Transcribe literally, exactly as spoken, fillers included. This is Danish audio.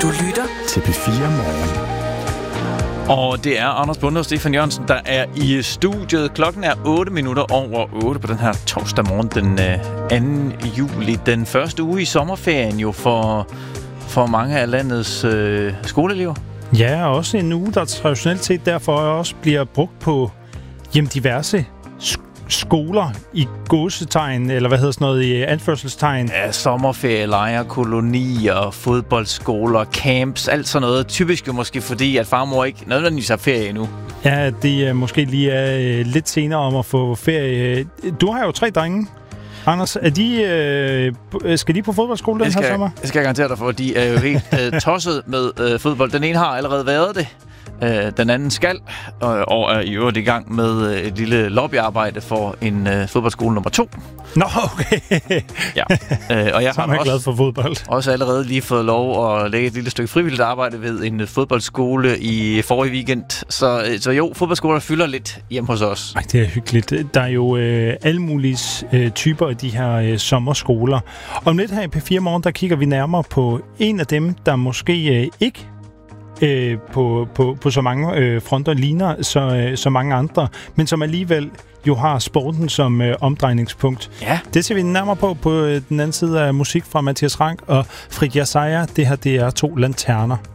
Du lytter til P fire Morgen. Og det er Anders Bonde og Stefan Jørgensen, der er i studiet. Klokken er otte minutter over otte på den her torsdag morgen, den anden juli. Den første uge i sommerferien jo for, for mange af landets øh, skoleelever. Ja, og også en uge, der traditionelt set derfor også bliver brugt på hjem diverse sk- skoler i gåsetegn, eller hvad hedder sådan noget i anførselstegn. Ja, sommerferie, lejre, kolonier, fodboldskoler, camps, alt sådan noget. Typisk jo måske fordi, at farmor ikke nødvendigvis har ferie endnu. Ja, det er måske lige er lidt senere om at få ferie. Du har jo tre drenge. Anders, er de, øh, skal de på fodboldskole den skal, her sommer? Det skal jeg garantere dig for. De er jo helt øh, tosset med øh, fodbold. Den ene har allerede været det. Øh, den anden skal, og, og er i øvrigt i gang med øh, et lille lobbyarbejde for en øh, fodboldskole nummer to. Nå, okay. Ja. Øh, og jeg så har er også, glad for fodbold. også allerede lige fået lov at lægge et lille stykke frivilligt arbejde ved en fodboldskole i forrige weekend. Så, så jo, fodboldskoler fylder lidt hjemme hos os. Ej, det er hyggeligt. Der er jo øh, alle mulige øh, typer af de her øh, sommerskoler. Om lidt her i P fire Morgen, der kigger vi nærmere på en af dem, der måske øh, ikke øh, på, på, på så mange øh, fronter ligner så, øh, så mange andre, men som alligevel jo har sporten som øh, omdrejningspunkt. Ja. Det ser vi nærmere på på øh, den anden side af musik fra Mathias Rank og Frid Jesaja. Det her, det er To Lanterner.